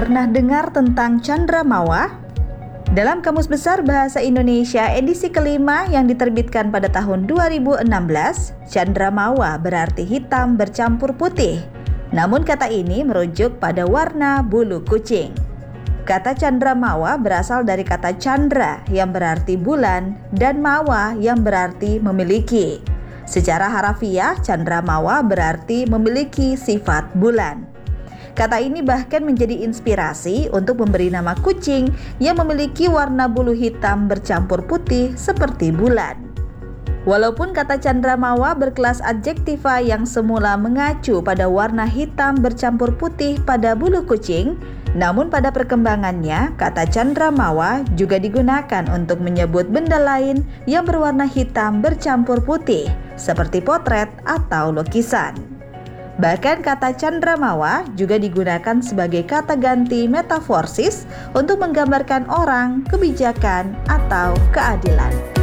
Pernah dengar tentang cendrawasih? Dalam Kamus Besar Bahasa Indonesia edisi kelima yang diterbitkan pada tahun 2016, cendrawasih berarti hitam bercampur putih. Namun kata ini merujuk pada warna bulu kucing. Kata cendrawasih berasal dari kata candra yang berarti bulan dan mawa yang berarti memiliki. Secara harafiah, cendrawasih berarti memiliki sifat bulan. Kata ini bahkan menjadi inspirasi untuk memberi nama kucing yang memiliki warna bulu hitam bercampur putih seperti bulan. Walaupun kata cendrawasih berkelas adjektiva yang semula mengacu pada warna hitam bercampur putih pada bulu kucing, namun pada perkembangannya kata cendrawasih juga digunakan untuk menyebut benda lain yang berwarna hitam bercampur putih, seperti potret atau lukisan. Bahkan kata cendrawasih juga digunakan sebagai kata ganti metaforsis untuk menggambarkan orang, kebijakan, atau keadilan.